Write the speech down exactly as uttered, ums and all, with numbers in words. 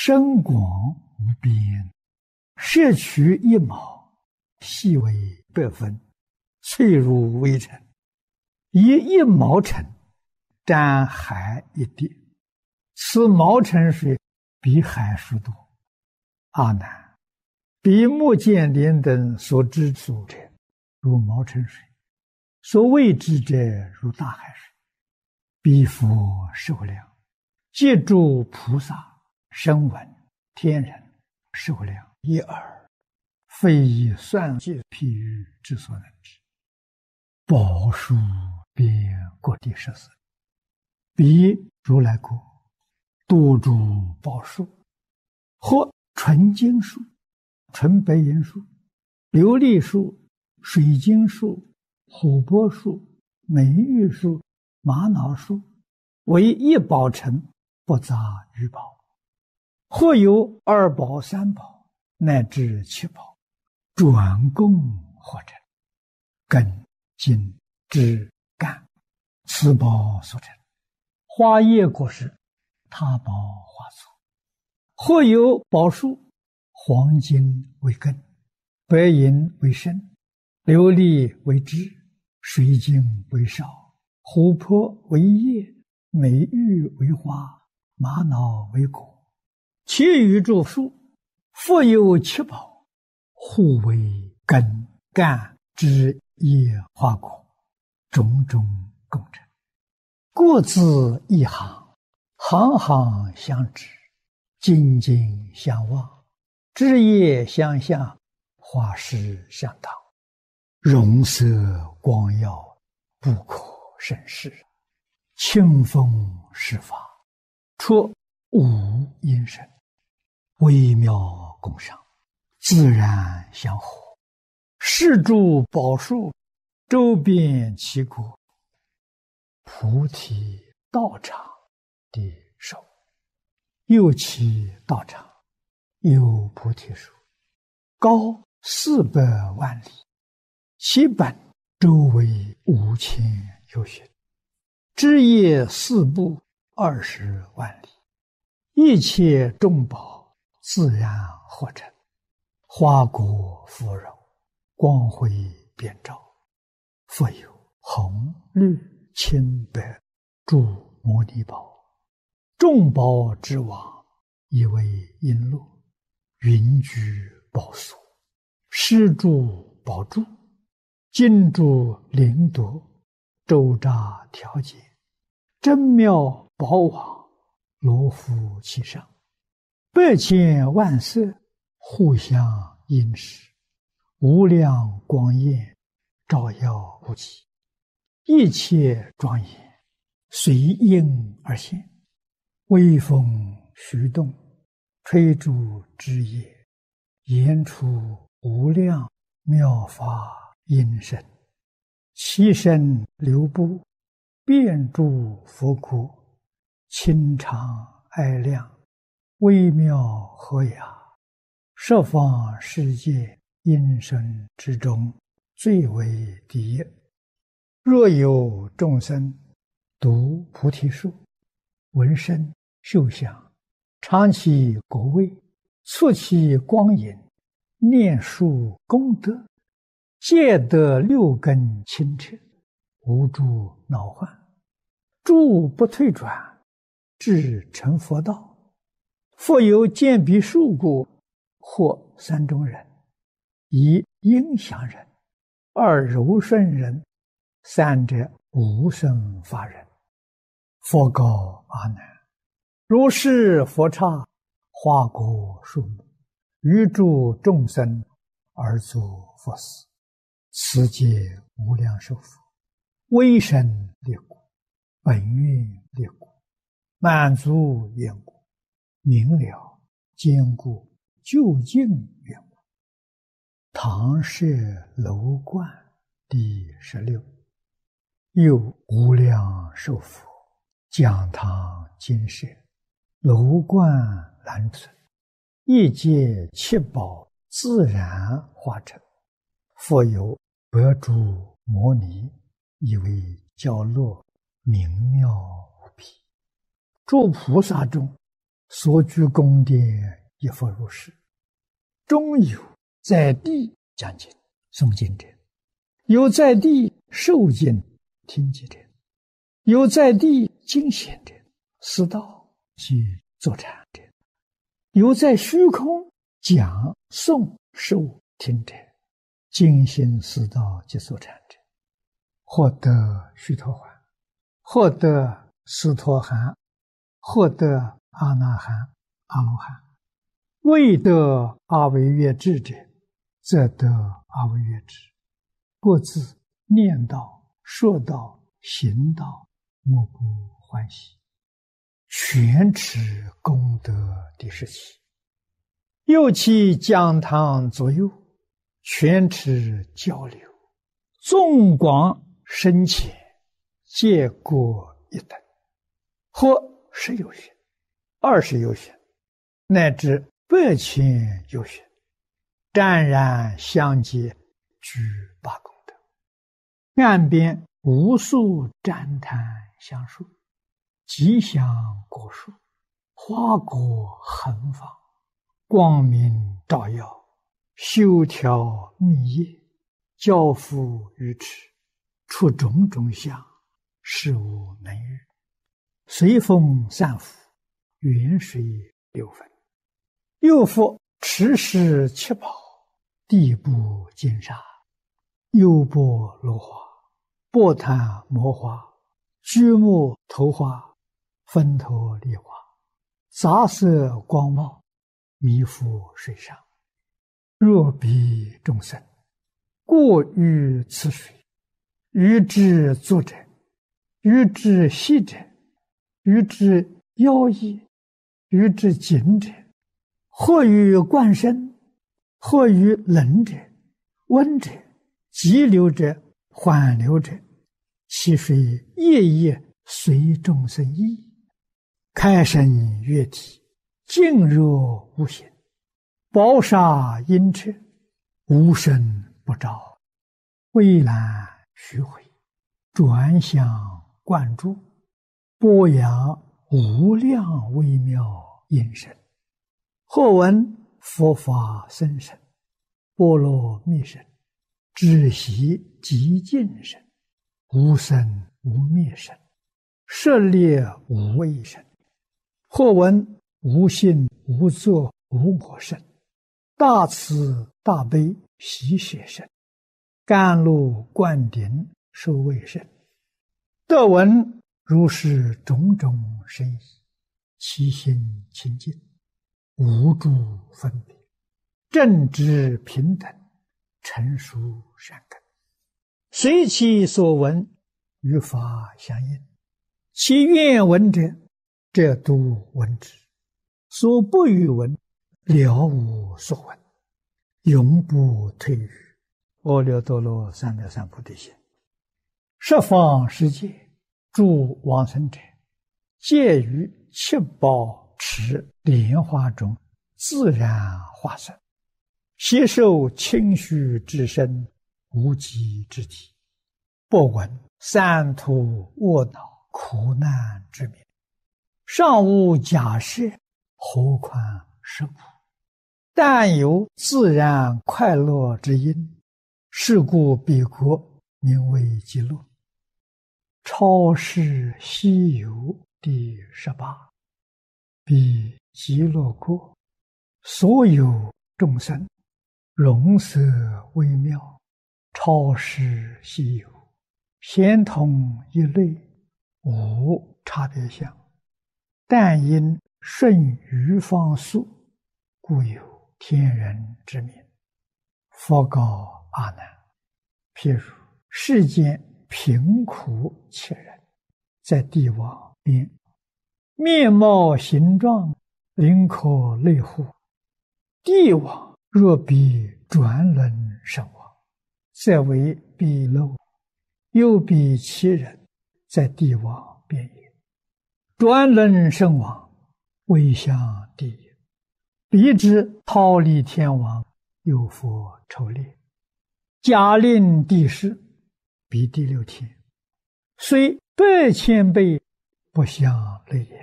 深广无边，摄取一毛，细为百分，脆如微尘。以一毛尘沾海一滴，此毛尘水比海数多。阿难，比目犍连等所知所者，如毛尘水；所未知者，如大海水。彼佛受量，借诸菩萨、声闻、天人受量一耳，非以算计譬喻之所能知。宝树遍各地十四，彼如来国，多诸宝树，或纯金树、纯白银树、琉璃树、水晶树、琥珀树、美玉树、玛瑙树，为一宝城，不杂于宝。或有二宝、三宝，乃至七宝，转供或成，根、茎、枝、干，此宝所成。花叶果实，他宝花簇。或有宝树，黄金为根，白银为身，琉璃为枝，水晶为少，琥珀为叶，美玉为花，玛瑙为果。其余诸树，复有七宝，互为根、干、枝、叶、花、果，种种共成。各自一行，行行相知，茎茎相望，枝叶相向，花实相当，容色光耀，不可胜视。清风施法，出无因声，微妙共赏，自然相合。是诸宝树，周遍其国，菩提道场的手。又其道场，有菩提树，高四百万里，其本周围五千由旬，枝叶四部二十万里，一切众宝自然合成，花果芙蓉，光辉遍照。复有红、绿、青、白诸摩尼宝，众宝之王，以为璎珞，云居宝所，施诸宝柱，金珠灵夺，周匝调节，真妙宝网，罗浮其上，百千万色，互相映饰，无量光焰，照耀不极，一切庄严，随应而现。微风徐动，吹诸枝叶，言出无量妙法音声，其声流布，遍诸佛国，清长哀亮，微妙和雅，十方世界音声之中，最为第一。若有众生读菩提树，闻声嗅香，尝其果味，触其光影，念树功德，皆得六根清澈，无诸恼患，诸不退转，至成佛道。复有见彼树故，或三种人：一音响人，二柔顺人，三者无生法人。佛告阿难：如是佛刹，花果树木，于诸众生而作佛事，此皆无量寿佛，威神力故，本愿力故，满足愿故，明了坚固究竟愿故。唐舍楼观第十六。又无量寿佛，讲堂金舍，楼观栏存，一界七宝自然化成。复有百诸摩尼，以为角落，明妙无比。诸菩萨中， 所居宫殿亦复如是。中有在地讲经诵经者，有在地受经听经者，有在地经显者，思道及坐禅者，有在虚空讲诵受听者，精心思道及坐禅者，获得须陀洹，获得斯陀含，获得阿那含、阿罗汉。未得阿惟越致者，则得阿惟越致。各自念道、说道、行道，莫不欢喜。全持功德第十七。又其讲堂左右，全持交流，纵广深浅，皆各一等，或十有寻，二十有寻，乃至百千有寻，湛然相接，具八功德。岸边无数赞叹相述，吉祥果树，花果横放，光明照耀，修条密叶，交付于池，出种种相，事无能喻。随风散伏，远水流分。又复持世七宝，地部金沙，优波罗花，波檀摩花，居木头花，分头梨花，杂色光茂，弥覆水上。若彼众生过于此水，于之坐者，于之息者，于之腰翼，于之颈者，或于冠身，或于冷者、温者、急流者、缓流者，其水夜夜随众生意，开生悦体，静若无形，宝沙阴彻，无声不照，蔚蓝虚回，转向灌注，播扬无量微妙音声。或闻佛法僧声，波罗蜜声，止息极静声，无生无灭声，舍猎无畏声。或闻无性无作无我声，大慈大悲喜舍声，甘露灌顶受畏声。得闻如是种种声意，其心清净，无诸分别，正直平等，成熟善根，随其所闻，与法相应。其愿闻者，则度闻之；所不欲闻，了无所闻，永不退于阿耨多罗三藐三菩提心。十方世界诸往生者，皆于七宝池莲花中自然化身，悉受清虚之身，无极之体，不闻三途卧恼苦难之名，尚无假设，何况实苦？但有自然快乐之因，是故彼国名为极乐。超世西游第十八。彼极乐国，所有众生，容色微妙，超世西游，咸同一类，无差别相。但因顺于方速，故有天人之名。佛告阿难：譬如世间贫苦切人，在地网边，面貌形状，灵可类乎？地网若比转轮身亡，则为彼漏；又比其人，在地网边也。转轮身亡，未向地也。彼之逃离天网，有佛抽猎，假令地势，彼第六天，虽百千倍，不相类也。